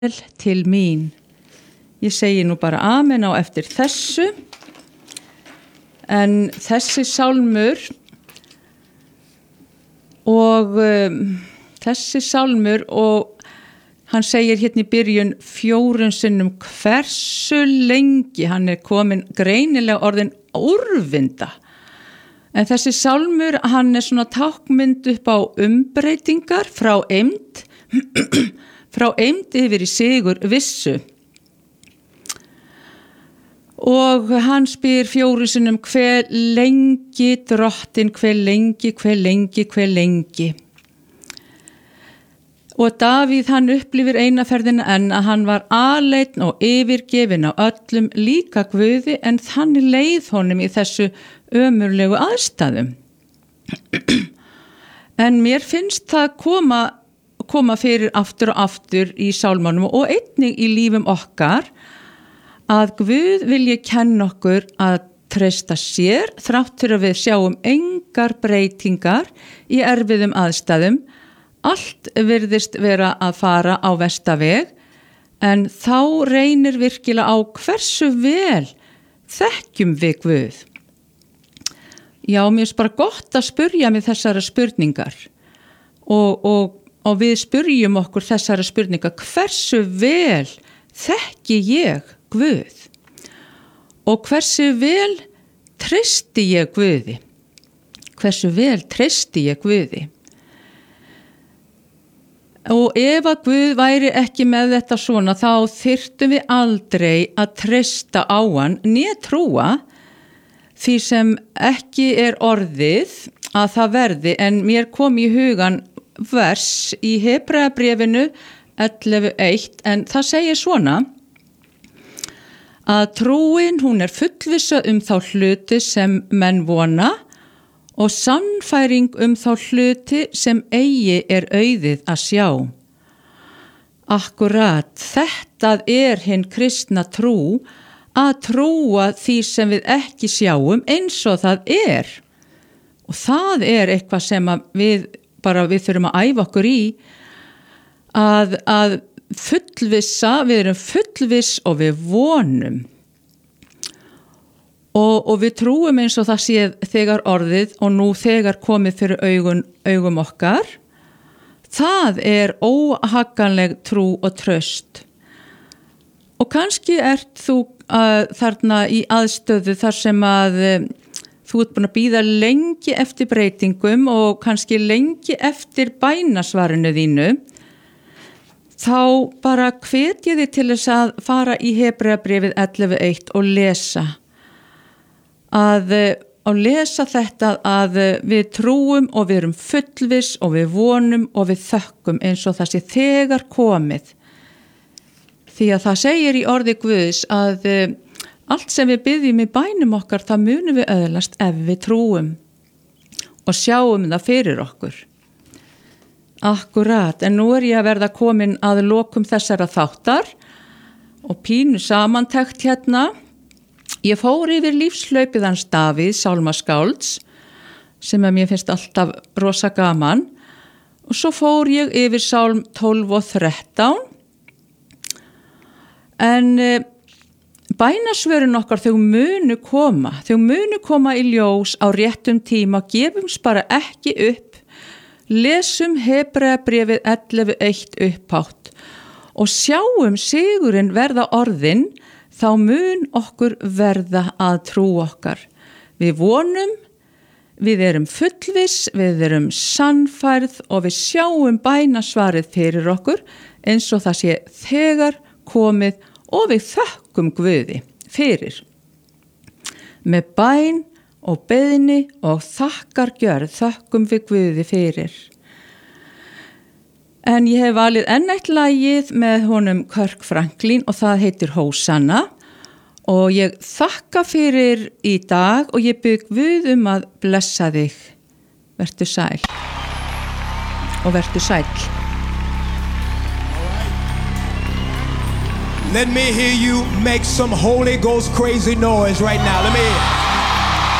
til mín. Ég segi nú bara amen á eftir þessu, en þessi sálmur og hann segir hérna í byrjun 4 sinnum hversu lengi, hann komin greinilega orðin úrvinda. En þessi sálmur, hann svona tákmynd upp á umbreytingar frá eymd yfir í sigur vissu. Og hann spyr 4 sinnum hve lengi drottin, hve lengi. Og Davíð hann upplifir eina ferðina enn að hann var aleinn og yfirgefinn á öllum líka Guði, en þannig leið honum í þessu ömurlegu aðstæðum. En mér finnst það koma fyrir aftur og aftur í sálmánum og einnig í lífum okkar að Guð vilji kenna okkur að treysta sér þrátt fyrir að við sjáum engar breytingar í erfiðum aðstæðum. Allt virðist vera að fara á versta veg, en þá reynir virkilega á hversu vel þekkjum við Guð. Já, mér finnst bara gott að spyrja mig þessara spurningar og við spyrjum okkur þessara spurningar. Hversu vel þekki ég Guð? Og hversu vel treysti ég Guði? Hversu vel treysti ég Guði? Og ef að Guð væri ekki með þetta svona, þá þyrftum við aldrei að treysta á hann né trúa því sem ekki orðið að það verði. En mér kom í hugan vers í Hebreabréfinu 11:1, en það segir svona að trúin hún fullvissa þá hluti sem menn vona og sannfæring þá hluti sem eigi auðið að sjá. Akkurat, þetta hinn kristna trú, að trúa því sem við ekki sjáum eins og það Og það eitthvað sem við þurfum að æfa okkur í, að fullvissa, við erum fullviss og við vonum. Og við trúum eins og það sé þegar orðið og nú þegar komið fyrir augum okkar. Það óhagganleg trú og traust. Og kannski þú þarna í aðstöðu þar sem að þú búin að bíða lengi eftir breytingum og kannski lengi eftir bænasvarinu þínu. Þá bara hvet ég þig til þess að fara í Hebreabréfið 11:1 og lesa. Að lesa þetta að við trúum og við erum fullviss og við vonum og við þökkum eins og það sé þegar komið. Því að það segir í orði Guðs að allt sem við biðjum í bænum okkar, það munum við öðlast ef við trúum og sjáum það fyrir okkur. Akkurat, en nú ég að verða komin að lokum þessara þáttar og pínu samantekt hérna. Ég fór yfir lífslaupið hans Davíð, sálmaskálds, sem mér finnst alltaf rosa gaman. Og svo fór ég yfir sálm 12 og 13. En bænasvörin okkar, þau munu koma í ljós á réttum tíma, gefumst bara ekki upp. Lesum Hebreabréfið 11:1 upphátt og sjáum sigurinn verða orðin. Þá mun okkur verða að trú okkar. Við vonum, við erum fullviss, við erum sannfærð og við sjáum bænasvarið fyrir okkur eins og það sé þegar komið og við þökkum Guði fyrir. Með bæn og beiðni og þakkargjörð þökkum við Guði fyrir. En ég hef valið enn eitt lagið með honum Kirk Franklin og það heitir Hósanna og ég þakka fyrir í dag og ég bið Guð að blessa þig. Vertu sæl og vertu sæll. Let me hear you make some Holy Ghost crazy noise right now. Let me hear it.